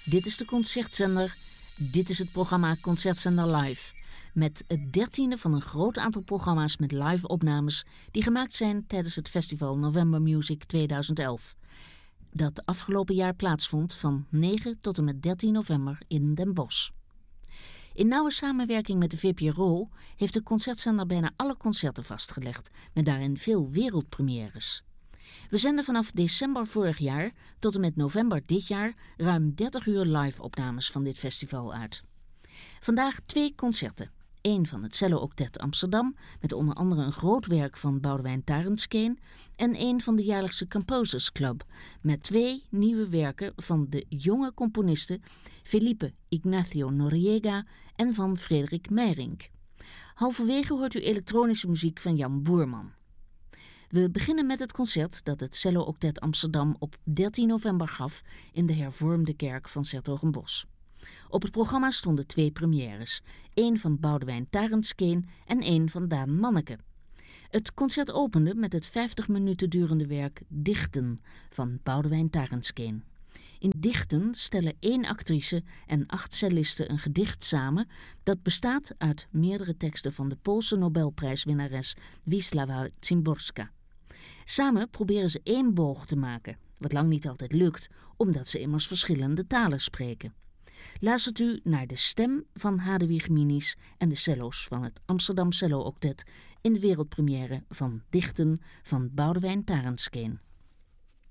Dit is de Concertzender. Dit is het programma Concertzender Live. Met het 13e van een groot aantal programma's met live-opnames die gemaakt zijn tijdens het festival November Music 2011. Dat afgelopen jaar plaatsvond van 9 tot en met 13 november in Den Bosch. In nauwe samenwerking met de VPRO heeft de Concertzender bijna alle concerten vastgelegd, met daarin veel wereldpremières. We zenden vanaf december vorig jaar tot en met november dit jaar ruim 30 uur live-opnames van dit festival uit. Vandaag 2 concerten. 1 van het Cello Octet Amsterdam, met onder andere een groot werk van Boudewijn Tarenskeen, en 1 van de jaarlijkse Composers Club, met 2 nieuwe werken van de jonge componisten Felipe Ignacio Noriega en van Frederik Meyrink. Halverwege hoort u elektronische muziek van Jan Boerman. We beginnen met het concert dat het Cello Octet Amsterdam op 13 november gaf in de hervormde kerk van 's-Hertogenbosch. Op het programma stonden 2 premières, 1 van Boudewijn Tarenskeen en 1 van Daan Manneke. Het concert opende met het 50 minuten durende werk Dichten van Boudewijn Tarenskeen. In Dichten stellen 1 actrice en 8 cellisten een gedicht samen dat bestaat uit meerdere teksten van de Poolse Nobelprijswinnares Wisława Szymborska. Samen proberen ze 1 boog te maken, wat lang niet altijd lukt, omdat ze immers verschillende talen spreken. Luistert u naar de stem van Hadewig Minis en de cello's van het Amsterdam Cello Octet in de wereldpremière van Dichten van Boudewijn Tarenskeen.